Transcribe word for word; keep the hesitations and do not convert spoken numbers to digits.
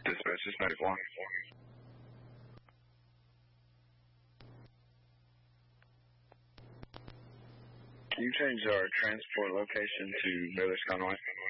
Dispatch, this ninety-four. Can you change our transport location to Baylor's Conway?